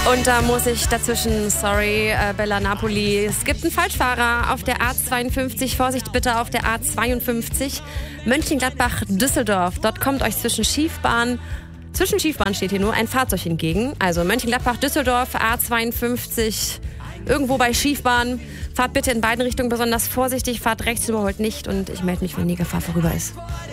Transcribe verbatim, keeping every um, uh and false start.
Und da muss ich dazwischen, sorry, äh, Bella Napoli, es gibt einen Falschfahrer auf der A zweiundfünfzig. Vorsicht bitte auf der A zweiundfünfzig. Mönchengladbach-Düsseldorf. Dort kommt euch zwischen Schiefbahn, zwischen Schiefbahn steht hier nur, ein Fahrzeug entgegen. Also Mönchengladbach-Düsseldorf, A zweiundfünfzig, irgendwo bei Schiefbahn. Fahrt bitte in beiden Richtungen besonders vorsichtig, fahrt rechts, überholt nicht und ich melde mich, wenn die Gefahr vorüber ist.